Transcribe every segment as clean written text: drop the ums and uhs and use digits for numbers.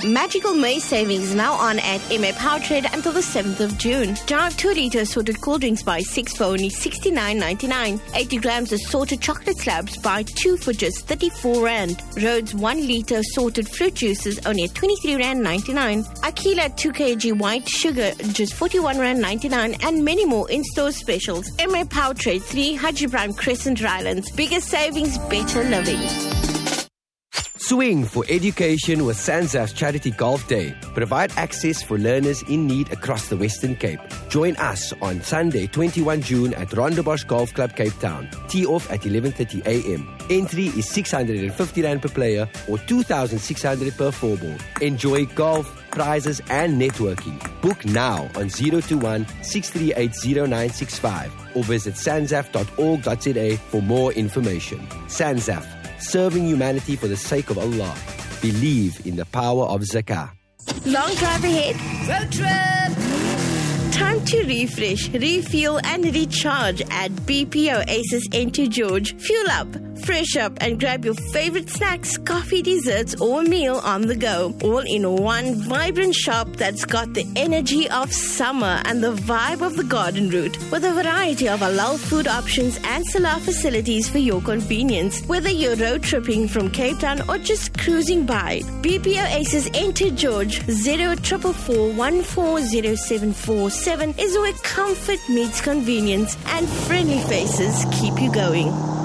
Magical May savings now on at MA Powertrade until the 7th of June. Jar of 2 litre assorted cool drinks buy 6 for only $69.99. 80 grams assorted chocolate slabs buy 2 for just R34. Rhodes 1 litre assorted fruit juices only at R23.99. Aquila 2 kg white sugar just R41.99, and many more in-store specials. MA Powertrade 3 Haji Prime Crescent Rylands. Bigger savings, better living. Swing for education with SANZAF's Charity Golf Day. Provide access for learners in need across the Western Cape. Join us on Sunday, 21 June at Rondebosch Golf Club, Cape Town. Tee off at 11:30 a.m. Entry is R650 per player or $2,600 per 4-ball. Enjoy golf, prizes and networking. Book now on 021 638 0965 or visit sanzaf.org.za for more information. SANZAF, serving humanity for the sake of Allah. Believe in the power of zakah. Long drive ahead? Road trip! Time to refresh, refuel and recharge at BP Oasis St. George. Fuel up, fresh up and grab your favorite snacks, coffee, desserts or meal on the go. All in one vibrant shop that's got the energy of summer and the vibe of the garden route, with a variety of halal food options and salah facilities for your convenience. Whether you're road tripping from Cape Town or just cruising by, BP Oasis St. George 0444 140747 is where comfort meets convenience and friendly faces keep you going.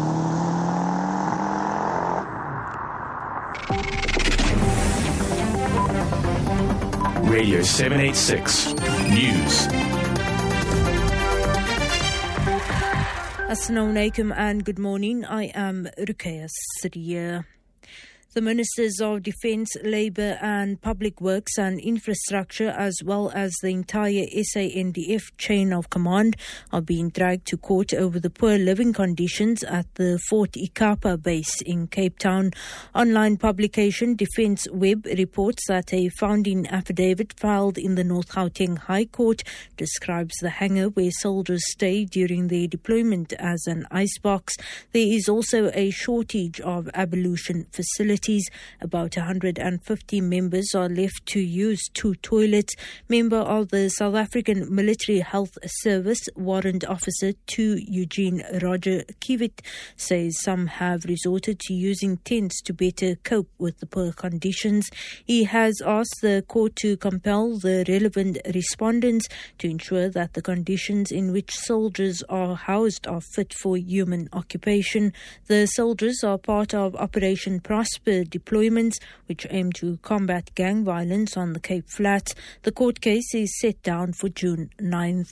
Radio 786 News. Assalamu alaikum and good morning. I am Ruqayya Siriya. The Ministers of Defence, Labour and Public Works and Infrastructure, as well as the entire SANDF chain of command, are being dragged to court over the poor living conditions at the Fort Ikapa base in Cape Town. Online publication Defence Web reports that a founding affidavit filed in the North Gauteng High Court describes the hangar where soldiers stay during their deployment as an icebox. There is also a shortage of ablution facilities. About 150 members are left to use 2 toilets. Member of the South African Military Health Service, Warrant Officer 2 Eugene Roger Kiewit, says some have resorted to using tents to better cope with the poor conditions. He has asked the court to compel the relevant respondents to ensure that the conditions in which soldiers are housed are fit for human occupation. The soldiers are part of Operation Prosper deployments, which aim to combat gang violence on the Cape Flats. The court case is set down for June 9th.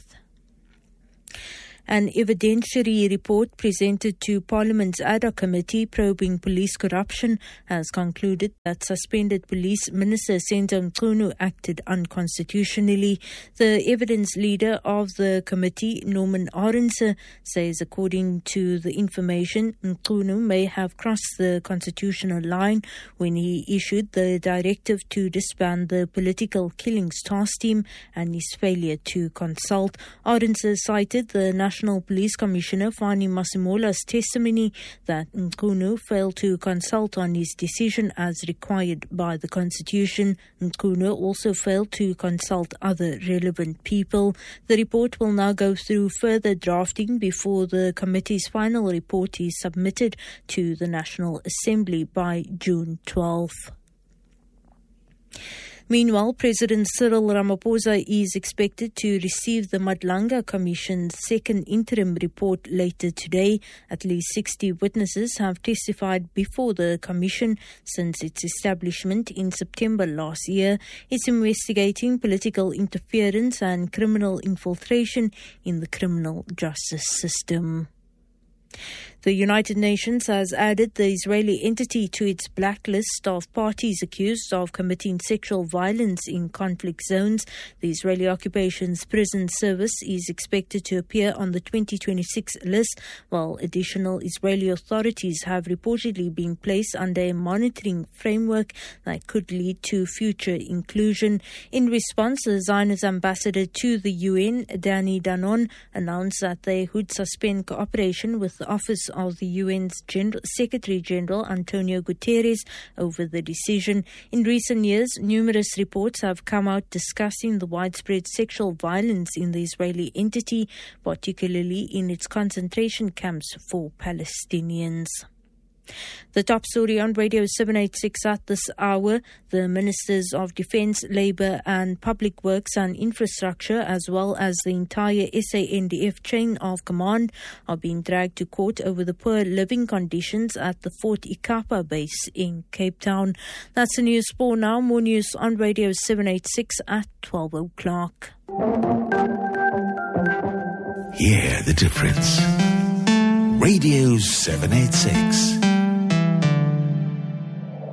An evidentiary report presented to Parliament's ad hoc committee probing police corruption has concluded that suspended Police Minister Senzo Mchunu acted unconstitutionally. The evidence leader of the committee, Norman Arendse, says according to the information, Mchunu may have crossed the constitutional line when he issued the directive to disband the Political Killings Task Team and his failure to consult. Arendse cited the National Police Commissioner Fani Masimola's testimony that Mchunu failed to consult on his decision as required by the Constitution. Mchunu also failed to consult other relevant people. The report will now go through further drafting before the committee's final report is submitted to the National Assembly by June 12th. Meanwhile, President Cyril Ramaphosa is expected to receive the Madlanga Commission's second interim report later today. At least 60 witnesses have testified before the Commission since its establishment in September last year. It's investigating political interference and criminal infiltration in the criminal justice system. The United Nations has added the Israeli entity to its blacklist of parties accused of committing sexual violence in conflict zones. The Israeli Occupations Prison Service is expected to appear on the 2026 list, while additional Israeli authorities have reportedly been placed under a monitoring framework that could lead to future inclusion. In response, the Zionist ambassador to the UN, Danny Danon, announced that they would suspend cooperation with the Office of the UN's Secretary General Antonio Guterres over the decision. In recent years, numerous reports have come out discussing the widespread sexual violence in the Israeli entity, particularly in its concentration camps for Palestinians. The top story on Radio 786 at this hour: the Ministers of Defence, Labour and Public Works and Infrastructure, as well as the entire SANDF chain of command, are being dragged to court over the poor living conditions at the Fort Ikapa base in Cape Town. That's the news for now. More news on Radio 786 at 12 o'clock. Hear the difference. Radio 786.